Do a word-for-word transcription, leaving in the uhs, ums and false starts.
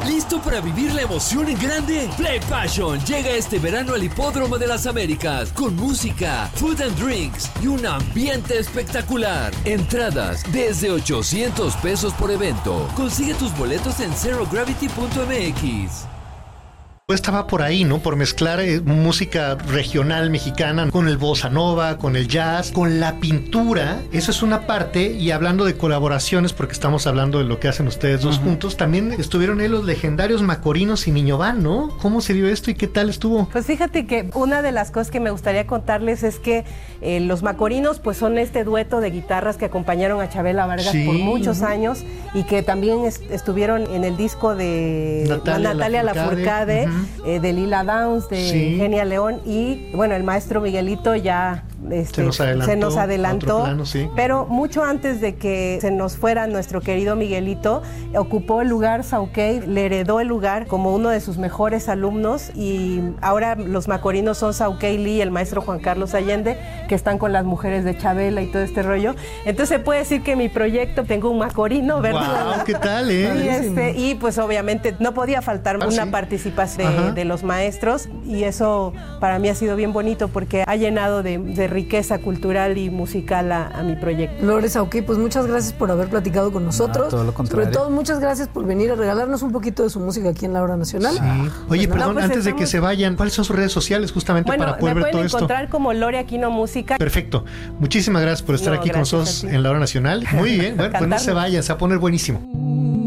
¿Listo para vivir la emoción en grande? Play Passion llega este verano al Hipódromo de las Américas con música, food and drinks y un ambiente espectacular. Entradas desde ochocientos pesos por evento. Consigue tus boletos en zero gravity punto m x. Estaba por ahí, ¿no? Por mezclar eh, música regional mexicana con el bossa nova, con el jazz, con la pintura. Eso es una parte. Y hablando de colaboraciones, porque estamos hablando de lo que hacen ustedes dos uh-huh. juntos, también estuvieron ahí los legendarios Macorinos y Niño Van, ¿no? ¿Cómo se dio esto y qué tal estuvo? Pues fíjate que una de las cosas que me gustaría contarles es que eh, los Macorinos pues son este dueto de guitarras que acompañaron a Chabela Vargas sí, por muchos uh-huh. años y que también est- estuvieron en el disco de Natalia, Natalia Lafourcade, uh-huh. Eh, de Lila Downs, de sí. Genia León y bueno, el maestro Miguelito ya este, se nos adelantó, se nos adelantó plano, sí. pero mucho antes de que se nos fuera nuestro querido Miguelito, ocupó el lugar Sauquei, le heredó el lugar como uno de sus mejores alumnos y ahora los Macorinos son Sauquei Lee y el maestro Juan Carlos Allende, que están con las mujeres de Chabela y todo este rollo. Entonces se puede decir que mi proyecto tengo un Macorino, ¿verdad? Wow, ¿qué tal, eh? Y, este, y pues obviamente no podía faltar ah, una ¿sí? participación de, de los maestros y eso para mí ha sido bien bonito porque ha llenado de, de riqueza cultural y musical a, a mi proyecto. Lore Sauquei, pues muchas gracias por haber platicado con nosotros. No, todo lo contrario. Sobre todo, muchas gracias por venir a regalarnos un poquito de su música aquí en La Hora Nacional. Sí. Oye, bueno, perdón, no, pues antes estamos... de que se vayan, ¿cuáles son sus redes sociales justamente bueno, para poder ver todo esto? Me pueden encontrar como Lore Aquino Música. Perfecto. Muchísimas gracias por estar no, aquí con nosotros en La Hora Nacional. Muy bien. Bueno, pues no se vayan, se va a poner buenísimo.